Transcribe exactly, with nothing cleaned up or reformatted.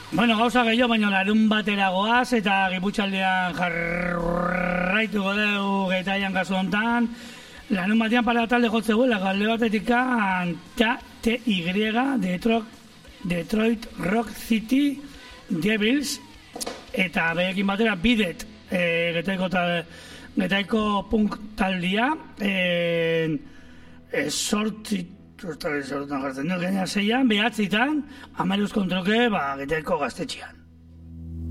Bueno, gauza gehiago, baina larun batera goaz, eta Giputxaldean jarraituko dugu Getaian kasu hontan. Larun batean para talde jotze guela, galde batetik T Y, Detroit, Detroit Rock City Devils, eta behekin batera Bidet, e, Getaiko, tal, Getaiko punk taldia, e, e, sorti Zortan jartzen dut, gaina zeian, behatzitan, amaruz kontroke, ba, Getaiko gaztetxean.